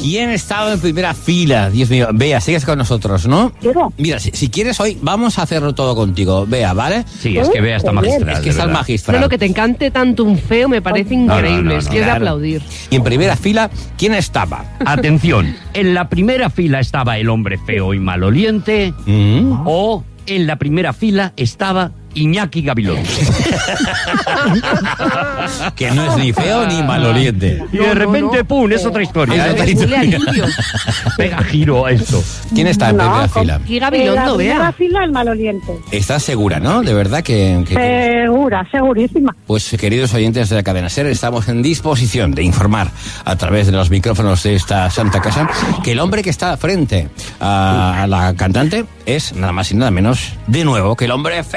¿Quién estaba en primera fila? Dios mío, Bea, sigues con nosotros, ¿no? Quiero. Mira, si quieres hoy, vamos a hacerlo todo contigo, Bea, ¿vale? Sí, es que Bea está magistral. Es que está el magistral. No, que te encante tanto un feo me parece increíble. Es que es de claro. aplaudir. Y en primera fila, ¿quién estaba? Atención, en la primera fila estaba el hombre feo y maloliente, o en la primera fila estaba Iñaki Gabilondo. Que no es ni feo ni maloliente. Y de repente, ¡pum!, es otra historia. Ay, ¿eh? otra historia. Huele a limpio. Pega giro a esto. ¿Quién está en primera fila? Y En la Gabilondo, primera vea. fila el maloliente. ¿Estás segura, no? De verdad que... Segurísima. Pues, queridos oyentes de la cadena SER, estamos en disposición de informar a través de los micrófonos de esta santa casa que el hombre que está frente a la cantante es nada más y nada menos, de nuevo, que el hombre feo.